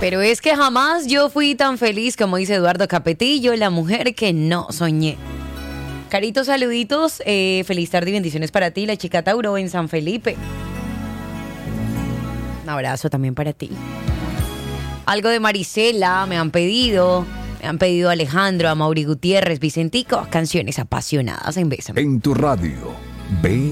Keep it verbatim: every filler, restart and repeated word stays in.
Pero es que jamás yo fui tan feliz como dice Eduardo Capetillo, la mujer que no soñé. Caritos, saluditos, eh, feliz tarde y bendiciones para ti, la chica Tauro en San Felipe. Un abrazo también para ti. Algo de Marisela me han pedido, me han pedido Alejandro, a Mauri Gutiérrez, Vicentico, canciones apasionadas en Bésame. En tu radio, B